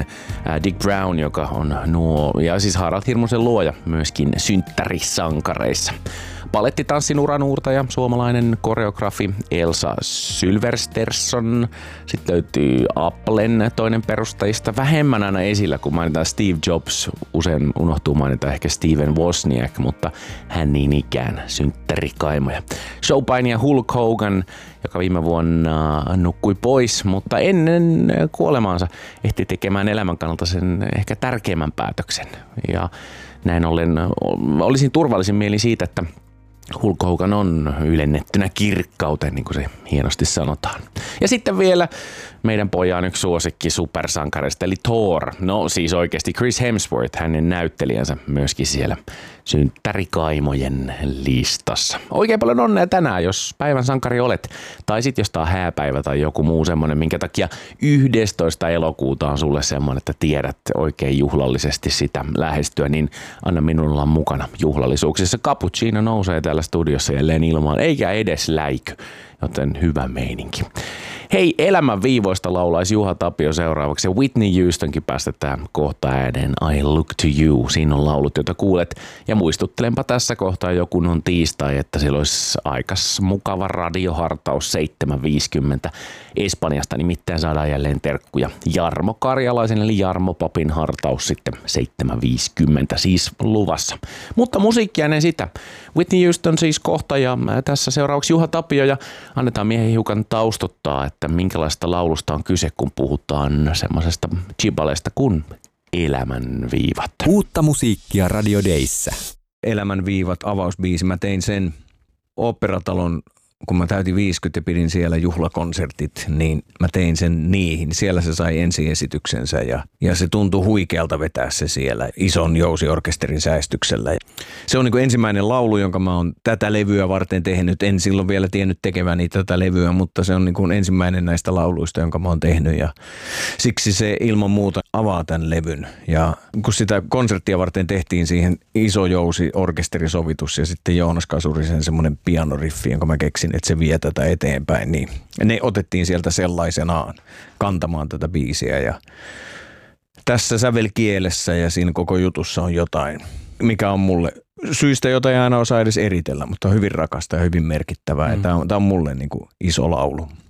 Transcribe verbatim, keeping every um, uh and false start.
myöskin Dick Brown, joka on nuo, ja siis Harald Hirmusen luoja myöskin synttärisankareissa. Palettitanssin uranuurtaja, suomalainen koreografi Elsa Sylvestersson. Sitten löytyy Applen toinen perustajista. Vähemmän aina esillä, kun mainitaan Steve Jobs. Usein unohtuu mainita ehkä Steven Wozniak, mutta hän niin ikään synttärikaimoja. Showpainia Hulk Hogan, joka viime vuonna nukkui pois, mutta ennen kuolemaansa ehti tekemään elämän kannalta sen ehkä tärkeimmän päätöksen. Ja näin ollen olisin turvallisin mieli siitä, että Hulk Hogan on ylennettynä kirkkauteen, niin kuin se hienosti sanotaan. Ja sitten vielä meidän pojaan yksi suosikki supersankareista, eli Thor. No siis oikeasti Chris Hemsworth, hänen näyttelijänsä myöskin siellä synttärikaimojen listassa. Oikein paljon onnea tänään, jos päivän sankari olet. Tai sitten jos tää on hääpäivä tai joku muu semmonen, minkä takia yhdestoista elokuuta on sulle semmonen, että tiedät oikein juhlallisesti sitä lähestyä, niin anna minun olla mukana juhlallisuuksissa. Cappuccino nousee täällä studiossa jälleen ilmaan, eikä edes läiky, joten hyvä meininki. Hei, elämän viivoista laulaisi Juha Tapio seuraavaksi ja Whitney Houstonkin päästetään kohta ääneen I Look to You. Siinä on laulut, joita kuulet. Ja muistuttelenpa tässä kohtaa jo kun on tiistai, että siellä olisi aikas mukava radiohartaus seitsemän viisikymmentä Espanjasta. Nimittäin saadaan jälleen terkkuja Jarmo Karjalaisen eli Jarmo Papin hartaus sitten seitsemän viisikymmentä siis luvassa. Mutta musiikkia ennen sitä. Whitney Houston siis kohta ja tässä seuraavaksi Juha Tapio ja annetaan miehen hiukan taustottaa, että minkälaista laulusta on kyse, kun puhutaan semmoisesta chibaleesta kuin Elämän viivat. Uutta musiikkia Radio Dayssä. Elämän viivat avausbiisi. Mä tein sen Oopperatalon, kun mä täytin viisikymmentä ja pidin siellä juhlakonsertit, niin mä tein sen niihin. Siellä se sai ensiesityksensä ja, ja se tuntui huikealta vetää se siellä ison jousiorkesterin säestyksellä. Se on niin kuin ensimmäinen laulu, jonka mä oon tätä levyä varten tehnyt. En silloin vielä tiennyt tekeväni tätä levyä, mutta se on niin kuin ensimmäinen näistä lauluista, jonka mä oon tehnyt ja siksi se ilman muuta avaa tämän levyn. Ja kun sitä konserttia varten tehtiin siihen iso jousiorkesterisovitus ja sitten Joonas Kasurisen semmoinen pianoriffi, jonka mä keksin, että se vie tätä eteenpäin, niin ne otettiin sieltä sellaisenaan kantamaan tätä biisiä ja tässä sävelkielessä ja siinä koko jutussa on jotain, mikä on mulle syystä, jota ei aina osaa edes eritellä, mutta on hyvin rakasta ja hyvin merkittävää mm. ja tämä on, tämä on mulle niin kuin iso laulu.